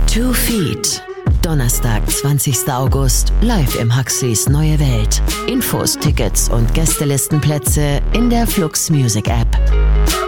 2 Feet. Donnerstag, 20. August, live im Huxleys Neue Welt. Infos, Tickets und Gästelistenplätze in der Flux Music App.